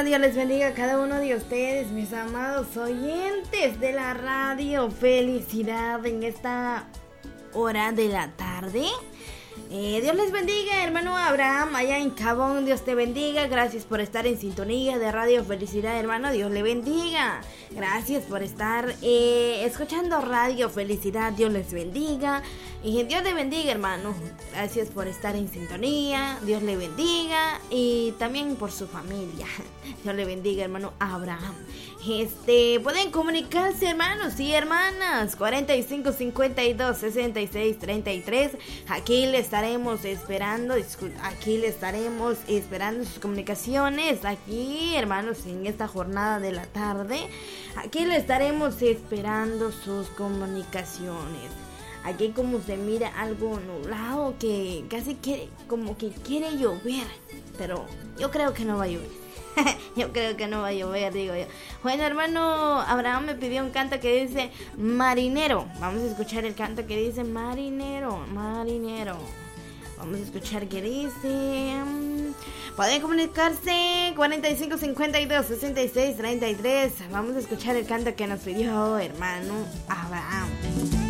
hermano, Dios les bendiga a cada uno de ustedes, mis amados oyentes de la radio. Felicidad en esta hora de la tarde. Dios les bendiga, hermano Abraham, allá en Cabón. Dios te bendiga. Gracias por estar en sintonía de Radio Felicidad, hermano. Dios le bendiga. Gracias por estar escuchando Radio Felicidad. Dios les bendiga. Y Dios te bendiga, hermano. Gracias por estar en sintonía. Dios le bendiga. Y también por su familia. Dios le bendiga, hermano Abraham. Pueden comunicarse, hermanos y hermanas. 45 52 66 33. Aquí le estaremos esperando. Aquí le estaremos esperando sus comunicaciones. Aquí, hermanos, en esta jornada de la tarde. Aquí le estaremos esperando sus comunicaciones. Aquí como se mira algo nublado que casi como que quiere llover. Pero yo creo que no va a llover. Yo creo que no va a llover, digo yo. Bueno, hermano Abraham me pidió un canto que dice Marinero. Vamos a escuchar el canto que dice Marinero, Marinero. Vamos a escuchar qué dice. Pueden comunicarse 45 52 66 33. Vamos a escuchar el canto que nos pidió hermano Abraham.